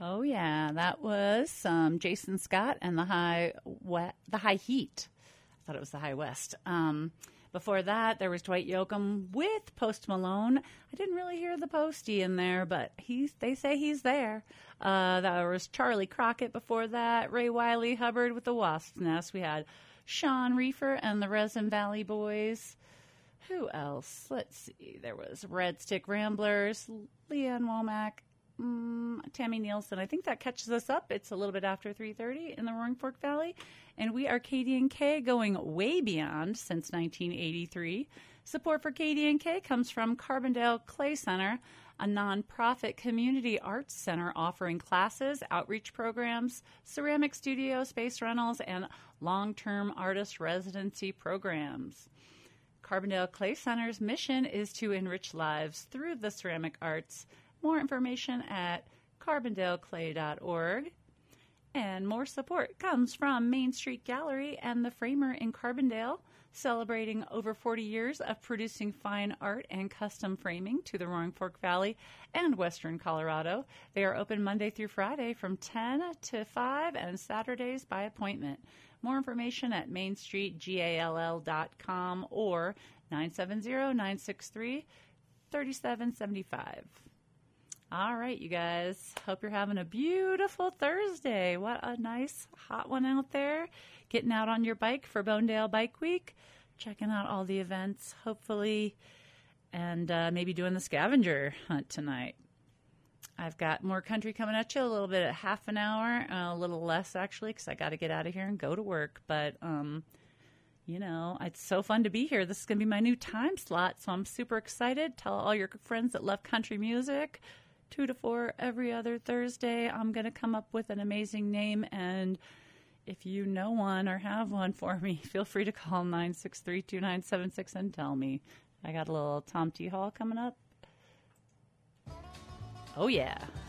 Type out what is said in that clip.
Oh yeah, that was Jason Scott and the High Heat. I thought it was the High West. Before that, there was Dwight Yoakam with Post Malone. I didn't really hear the Posty in there, but they say he's there. That was Charlie Crockett before that. Ray Wiley Hubbard with the Wasp's Nest. We had Sean Reefer and the Resin Valley Boys. Who else? Let's see. There was Red Stick Ramblers, Leanne Womack, Tammy Nielsen. I think that catches us up. It's a little bit after 3:30 in the Roaring Fork Valley. And we are KDNK going way beyond since 1983. Support for KDNK comes from Carbondale Clay Center, a nonprofit community arts center offering classes, outreach programs, ceramic studio, space rentals, and long-term artist residency programs. Carbondale Clay Center's mission is to enrich lives through the ceramic arts. More information at carbondaleclay.org. And more support comes from Main Street Gallery and the Framer in Carbondale, celebrating over 40 years of producing fine art and custom framing to the Roaring Fork Valley and Western Colorado. They are open Monday through Friday from 10 to 5 and Saturdays by appointment. More information at mainstreetgall.com or 970-963-3775. All right, you guys. Hope you're having a beautiful Thursday. What a nice hot one out there. Getting out on your bike for Bonedale Bike Week. Checking out all the events, hopefully, and maybe doing the scavenger hunt tonight. I've got more country coming at you, a little bit at half an hour, a little less actually, because I got to get out of here and go to work. But, you know, it's so fun to be here. This is going to be my new time slot, so I'm super excited. Tell all your friends that love country music. 2 to 4 every other Thursday. I'm going to come up with an amazing name, and if you know one or have one for me, feel free to call 963-2976 and tell me. I got a little Tom T. Hall coming up. Oh, yeah.